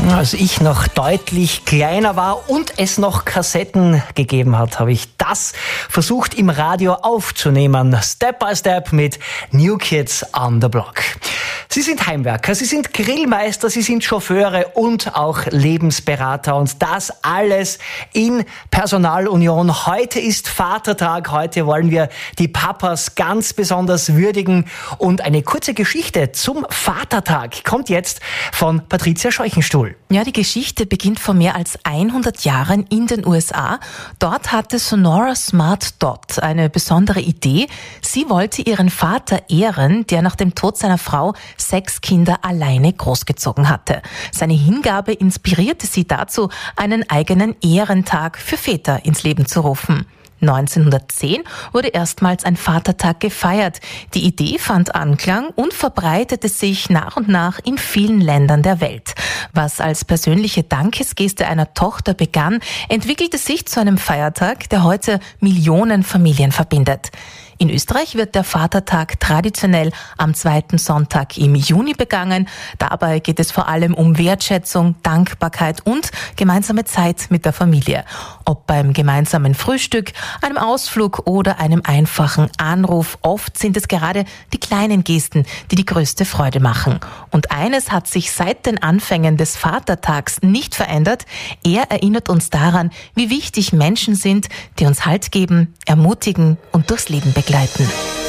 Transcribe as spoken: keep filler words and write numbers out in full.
Als ich noch deutlich kleiner war und es noch Kassetten gegeben hat, habe ich das versucht im Radio aufzunehmen. Step by Step mit New Kids on the Block. Sie sind Heimwerker, Sie sind Grillmeister, Sie sind Chauffeure und auch Lebensberater und das alles in Personalunion. Heute ist Vatertag, heute wollen wir die Papas ganz besonders würdigen und eine kurze Geschichte zum Vatertag kommt jetzt von Patricia Scheuchenstuhl. Ja, die Geschichte beginnt vor mehr als hundert Jahren in den U S A. Dort hatte Sonora Smart Dot eine besondere Idee. Sie wollte ihren Vater ehren, der nach dem Tod seiner Frau sechs Kinder alleine großgezogen hatte. Seine Hingabe inspirierte sie dazu, einen eigenen Ehrentag für Väter ins Leben zu rufen. neunzehnhundertzehn wurde erstmals ein Vatertag gefeiert. Die Idee fand Anklang und verbreitete sich nach und nach in vielen Ländern der Welt. Was als persönliche Dankesgeste einer Tochter begann, entwickelte sich zu einem Feiertag, der heute Millionen Familien verbindet. In Österreich wird der Vatertag traditionell am zweiten Sonntag im Juni begangen. Dabei geht es vor allem um Wertschätzung, Dankbarkeit und gemeinsame Zeit mit der Familie. Ob beim gemeinsamen Frühstück, einem Ausflug oder einem einfachen Anruf, oft sind es gerade die kleinen Gesten, die die größte Freude machen. Und eines hat sich seit den Anfängen des Vatertags nicht verändert. Er erinnert uns daran, wie wichtig Menschen sind, die uns Halt geben, ermutigen und durchs Leben begleiten.